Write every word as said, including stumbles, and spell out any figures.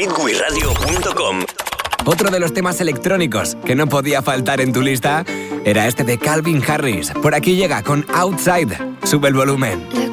hit we radio punto com. Otro de los temas electrónicos que no podía faltar en tu lista era este de Calvin Harris. Por aquí llega con Outside. Sube el volumen.